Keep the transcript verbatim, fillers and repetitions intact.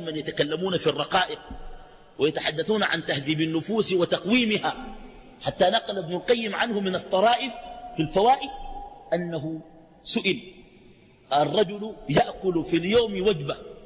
من يتكلمون في الرقائق ويتحدثون عن تهذيب النفوس وتقويمها، حتى نقل ابن القيم عنه من الطرائف في الفوائد أنه سئل: الرجل يأكل في اليوم وجبة